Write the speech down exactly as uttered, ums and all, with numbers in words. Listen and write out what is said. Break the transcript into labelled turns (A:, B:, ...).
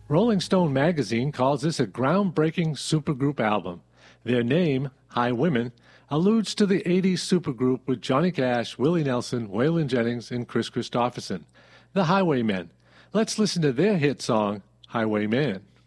A: Rolling Stone magazine calls this a groundbreaking supergroup album. Their name, Highwomen, alludes to the eighties supergroup with Johnny Cash, Willie Nelson, Waylon Jennings, and Kris Kristofferson, the Highwaymen. Let's listen to their hit song, Highwayman.